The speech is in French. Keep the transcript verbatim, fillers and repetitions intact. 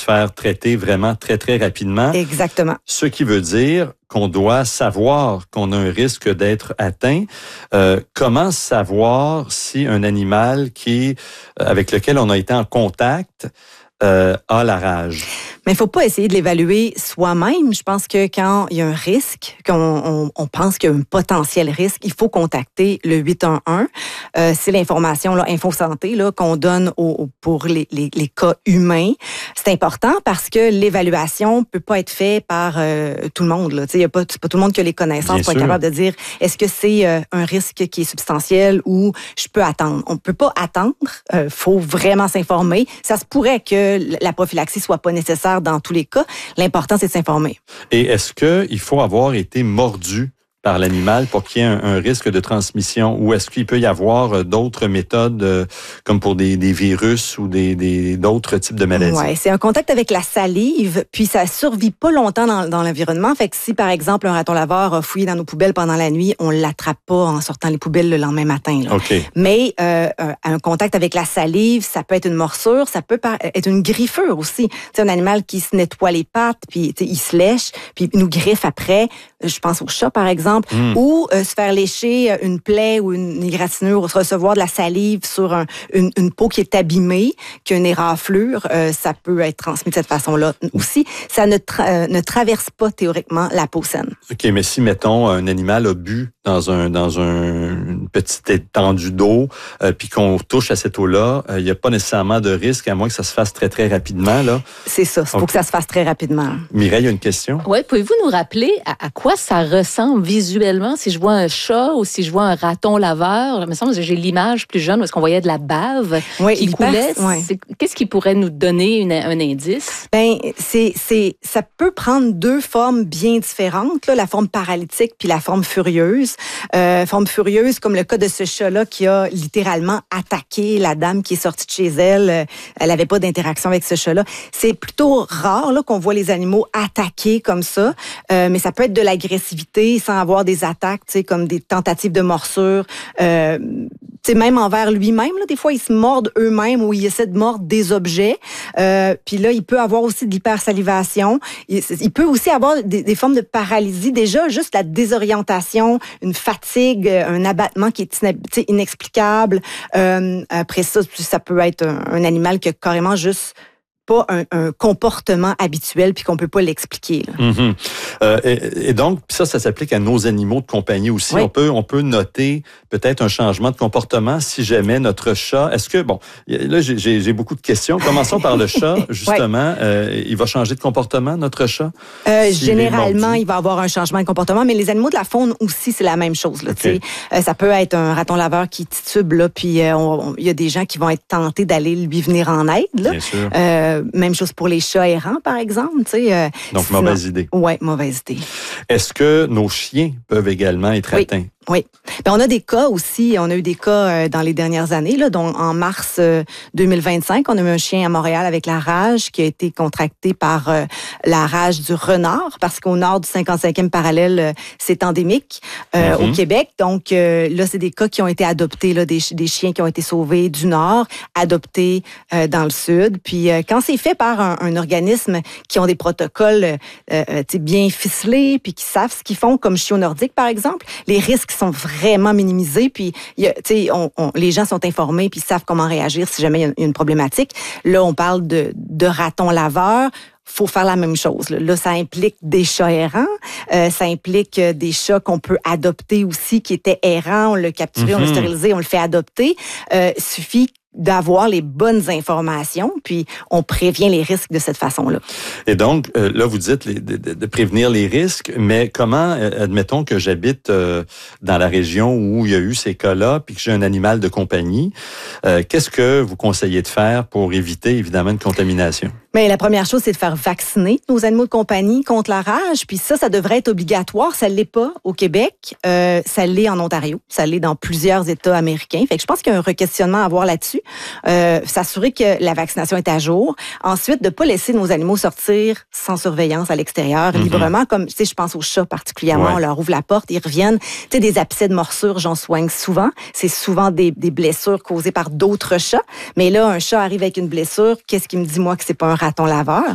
faire traiter vraiment très, très rapidement. Exactement. Ce qui veut dire qu'on doit savoir qu'on a un risque d'être atteint. Euh, comment savoir si un animal qui avec lequel on a été en contact euh, a la rage? Mais il faut pas essayer de l'évaluer soi-même. Je pense que quand il y a un risque, qu'on on, on pense qu'il y a un potentiel risque, il faut contacter le huit un un. Euh, c'est l'information là, Info Santé là, qu'on donne au, pour les, les, les cas humains. C'est important parce que l'évaluation peut pas être faite par euh, tout le monde. Là. Il y a pas, c'est pas tout le monde qui a les connaissances pour être capable de dire est-ce que c'est euh, un risque qui est substantiel ou je peux attendre. On peut pas attendre. Euh, faut vraiment s'informer. Ça se pourrait que la prophylaxie soit pas nécessaire dans tous les cas. L'important, c'est de s'informer. Et est-ce qu'il faut avoir été mordu par l'animal pour qu'il y ait un, un risque de transmission, ou est-ce qu'il peut y avoir d'autres méthodes euh, comme pour des, des virus ou des, des d'autres types de maladies? Oui, c'est un contact avec la salive, puis ça survit pas longtemps dans, dans l'environnement. Fait que si, par exemple, un raton laveur a fouillé dans nos poubelles pendant la nuit, on l'attrape pas en sortant les poubelles le lendemain matin. Là. Okay. Mais euh, un contact avec la salive, ça peut être une morsure, ça peut être une griffure aussi. C'est un animal qui se nettoie les pattes, puis il se lèche, puis il nous griffe après. Je pense au chat, par exemple. Mmh. Ou euh, se faire lécher une plaie ou une égratignure, ou recevoir de la salive sur un, une, une peau qui est abîmée, qui a une éraflure, euh, ça peut être transmis de cette façon-là aussi. Ça ne, tra- euh, ne traverse pas théoriquement la peau saine. OK, mais si, mettons, un animal a bu dans un dans un, une petite étendue d'eau, euh, puis qu'on touche à cette eau-là, il euh, n'y a pas nécessairement de risque, à moins que ça se fasse très, très rapidement. Là. C'est ça, il faut okay. que ça se fasse très rapidement. Mireille, il y a une question? Oui, pouvez-vous nous rappeler à, à quoi ça ressemble visuellement si je vois un chat ou si je vois un raton laveur? Il me semble que j'ai l'image plus jeune où est-ce qu'on voyait de la bave oui, qui coulait. Passe, ouais. C'est, qu'est-ce qui pourrait nous donner une, un indice? Ben, c'est, c'est, ça peut prendre deux formes bien différentes, là, la forme paralytique puis la forme furieuse. Euh, forme furieuse, comme le cas de ce chat-là qui a littéralement attaqué la dame qui est sortie de chez elle. Elle n'avait pas d'interaction avec ce chat-là. C'est plutôt rare là, qu'on voit les animaux attaquer comme ça, euh, mais ça peut être de l'agressivité sans avoir des attaques, tu sais, comme des tentatives de morsure. Euh, tu sais, même envers lui-même, là, des fois, ils se mordent eux-mêmes ou ils essaient de mordre des objets. Euh, puis là, il peut avoir aussi de l'hypersalivation. Il, il peut aussi avoir des, des formes de paralysie. Déjà, juste la désorientation, une fatigue, un abattement qui est inexplicable. Euh, après ça, ça peut être un, un animal qui a carrément juste pas un, un comportement habituel puis qu'on peut pas l'expliquer. Là. Mm-hmm. Euh, et, et donc, ça, ça s'applique à nos animaux de compagnie aussi. Oui. On peut, on peut noter peut-être un changement de comportement si jamais notre chat. Est-ce que bon, là, j'ai, j'ai beaucoup de questions. Commençons par le chat. Justement, oui. euh, il va changer de comportement notre chat. Euh, généralement, il va avoir un changement de comportement, mais les animaux de la faune aussi, c'est la même chose. Là, okay. euh, ça peut être un raton laveur qui titube là, puis il euh, y a des gens qui vont être tentés d'aller lui venir en aide. Là. Bien sûr. Euh, Même chose pour les chats errants, par exemple. Tu sais, euh, Donc, sinon, mauvaise idée. Oui, mauvaise idée. Est-ce que nos chiens peuvent également être oui. atteints? Oui. Ben, on a des cas aussi, on a eu des cas euh, dans les dernières années, là, dont en mars euh, deux mille vingt-cinq, on a eu un chien à Montréal avec la rage qui a été contracté par euh, la rage du renard, parce qu'au nord du cinquante-cinquième parallèle, euh, c'est endémique euh, mm-hmm. au Québec. Donc euh, là, c'est des cas qui ont été adoptés, là, des, des chiens qui ont été sauvés du nord, adoptés euh, dans le sud. Puis euh, quand c'est fait par un, un organisme qui ont des protocoles euh, euh, bien ficelés, puis qui savent ce qu'ils font, comme Chio Nordique, par exemple, les risques sont vraiment minimisés, puis y a, on, on, les gens sont informés puis savent comment réagir si jamais il y a une problématique. Là, on parle de, de ratons laveurs. Faut faire la même chose. Là, là ça implique des chats errants, euh, ça implique des chats qu'on peut adopter aussi, qui étaient errants, on l'a capturé, mm-hmm. on l'a stérilisé, on le fait adopter. Euh, suffit d'avoir les bonnes informations, puis on prévient les risques de cette façon-là. Et donc, euh, là, vous dites les, de, de prévenir les risques, mais comment, euh, admettons que j'habite euh, dans la région où il y a eu ces cas-là, puis que j'ai un animal de compagnie, euh, qu'est-ce que vous conseillez de faire pour éviter, évidemment, une contamination? Mais la première chose, c'est de faire vacciner nos animaux de compagnie contre la rage. Puis ça, ça devrait être obligatoire. Ça l'est pas au Québec. Euh, ça l'est en Ontario. Ça l'est dans plusieurs États américains. Fait que je pense qu'il y a un requestionnement à avoir là-dessus. Euh, s'assurer que la vaccination est à jour. Ensuite, de pas laisser nos animaux sortir sans surveillance à l'extérieur, mm-hmm. librement. Comme, tu sais, je pense aux chats particulièrement. Ouais. On leur ouvre la porte, ils reviennent. Tu sais, des abcès de morsure, j'en soigne souvent. C'est souvent des, des blessures causées par d'autres chats. Mais là, un chat arrive avec une blessure. Qu'est-ce qui me dit, moi, que c'est pas un raton laveur?